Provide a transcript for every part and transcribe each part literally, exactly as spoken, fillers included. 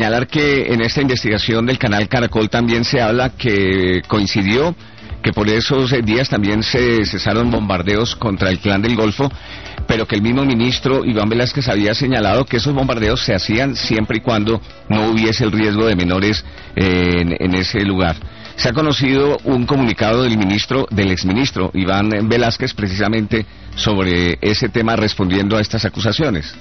Señalar que en esta investigación del canal Caracol también se habla que coincidió que por esos días también se cesaron bombardeos contra el Clan del Golfo, pero que el mismo ministro Iván Velásquez había señalado que esos bombardeos se hacían siempre y cuando no hubiese el riesgo de menores eh, en, en ese lugar. Se ha conocido un comunicado del ministro, del exministro Iván Velásquez, precisamente sobre ese tema, respondiendo a estas acusaciones.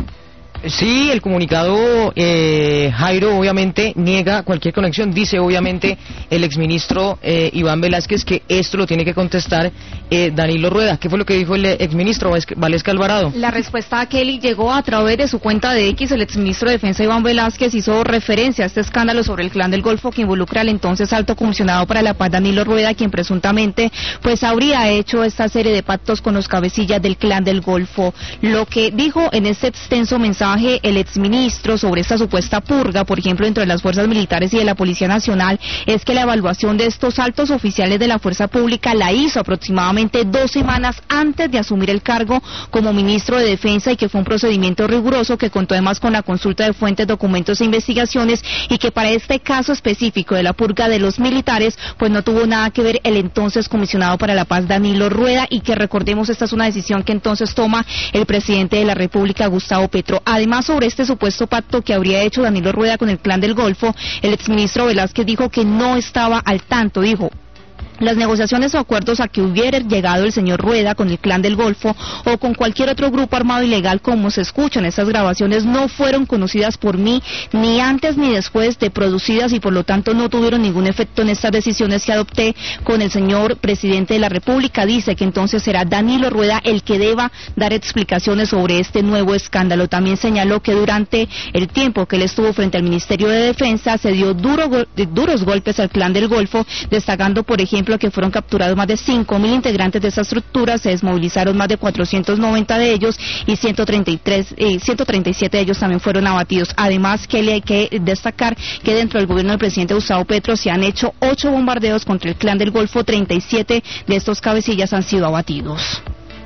Sí, el comunicado, eh, Jairo, obviamente niega cualquier conexión. Dice, obviamente, el exministro eh, Iván Velásquez que esto lo tiene que contestar eh, Danilo Rueda. ¿Qué fue lo que dijo el exministro Valesca Alvarado? La respuesta a Kelly llegó a través de su cuenta de X. El exministro de Defensa Iván Velásquez hizo referencia a este escándalo sobre el Clan del Golfo que involucra al entonces alto comisionado para la paz Danilo Rueda, quien presuntamente pues habría hecho esta serie de pactos con los cabecillas del Clan del Golfo. Lo que dijo en este extenso mensaje el exministro sobre esta supuesta purga, por ejemplo, entre las fuerzas militares y de la Policía Nacional, es que la evaluación de estos altos oficiales de la fuerza pública la hizo aproximadamente dos semanas antes de asumir el cargo como ministro de Defensa, y que fue un procedimiento riguroso que contó además con la consulta de fuentes, documentos e investigaciones, y que para este caso específico de la purga de los militares pues no tuvo nada que ver el entonces comisionado para la paz Danilo Rueda, y que recordemos esta es una decisión que entonces toma el presidente de la República, Gustavo Petro. Además, sobre este supuesto pacto que habría hecho Danilo Rueda con el Clan del Golfo, el exministro Velásquez dijo que no estaba al tanto. Dijo: las negociaciones o acuerdos a que hubiera llegado el señor Rueda con el Clan del Golfo o con cualquier otro grupo armado ilegal, como se escucha en estas grabaciones, no fueron conocidas por mí ni antes ni después de producidas, y por lo tanto no tuvieron ningún efecto en estas decisiones que adopté con el señor presidente de la República. Dice que entonces será Danilo Rueda el que deba dar explicaciones sobre este nuevo escándalo. También señaló que durante el tiempo que él estuvo frente al Ministerio de Defensa se dio duro, duros golpes al Clan del Golfo, destacando, por ejemplo, que fueron capturados más de cinco mil integrantes de esa estructura, se desmovilizaron más de cuatrocientos noventa de ellos y ciento treinta y tres, eh, ciento treinta y siete de ellos también fueron abatidos. Además, que le hay que destacar que dentro del gobierno del presidente Gustavo Petro se han hecho ocho bombardeos contra el Clan del Golfo, treinta y siete de estos cabecillas han sido abatidos.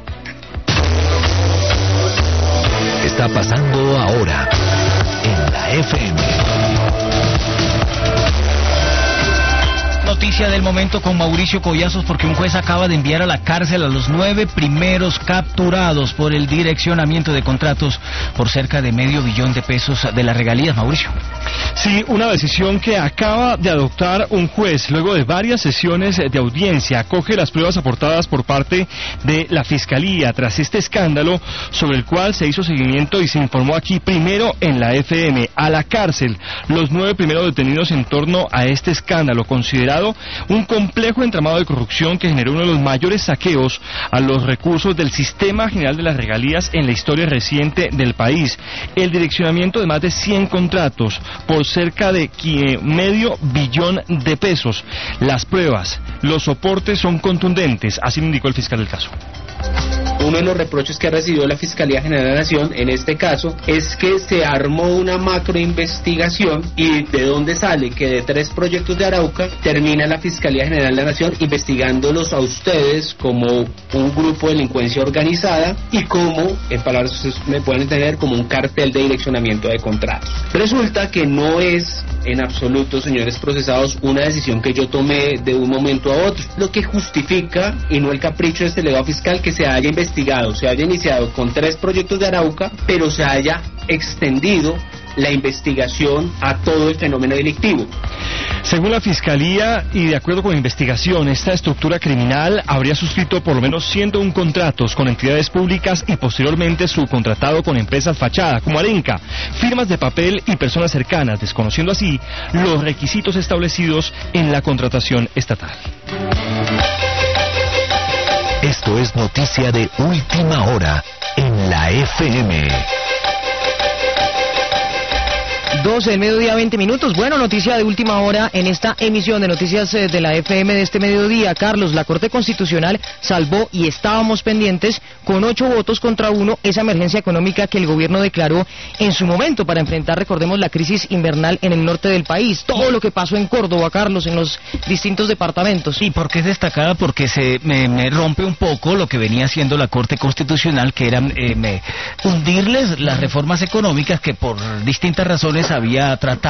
Está pasando ahora en la F M. Noticia del momento con Mauricio Collazos, porque un juez acaba de enviar a la cárcel a los nueve primeros capturados por el direccionamiento de contratos por cerca de medio billón de pesos de las regalías. Mauricio. Sí, una decisión que acaba de adoptar un juez luego de varias sesiones de audiencia. Acoge las pruebas aportadas por parte de la Fiscalía tras este escándalo sobre el cual se hizo seguimiento y se informó aquí primero en la F M. A la cárcel los nueve primeros detenidos en torno a este escándalo, considerado un complejo entramado de corrupción que generó uno de los mayores saqueos a los recursos del Sistema General de las Regalías en la historia reciente del país. El direccionamiento de más de cien contratos por cerca de medio billón de pesos. Las pruebas, los soportes son contundentes, así lo indicó el fiscal del caso. Uno de los reproches que ha recibido la Fiscalía General de la Nación en este caso es que se armó una macroinvestigación, y de dónde sale que de tres proyectos de Arauca termina la Fiscalía General de la Nación investigándolos a ustedes como un grupo de delincuencia organizada y como, en palabras ustedes me pueden entender, como un cartel de direccionamiento de contratos. Resulta que no es en absoluto, señores procesados, una decisión que yo tomé de un momento a otro, lo que justifica, y no el capricho de este delegado fiscal, que se haya investigado, se haya iniciado con tres proyectos de Arauca, pero se haya extendido la investigación a todo el fenómeno delictivo. Según la Fiscalía y de acuerdo con la investigación, esta estructura criminal habría suscrito por lo menos ciento uno contratos con entidades públicas y posteriormente subcontratado con empresas fachada como Arenca, firmas de papel y personas cercanas, desconociendo así los requisitos establecidos en la contratación estatal. Esto es noticia de última hora en la F M. doce del mediodía, veinte minutos. Bueno, noticia de última hora en esta emisión de noticias eh, de la F M de este mediodía. Carlos, la Corte Constitucional salvó, y estábamos pendientes, con ocho votos contra uno, esa emergencia económica que el gobierno declaró en su momento para enfrentar, recordemos, la crisis invernal en el norte del país. Todo lo que pasó en Córdoba, Carlos, en los distintos departamentos. ¿Y por qué es destacada? Porque se me, me rompe un poco lo que venía haciendo la Corte Constitucional, que era eh, me, hundirles las reformas económicas que por distintas razones había tratado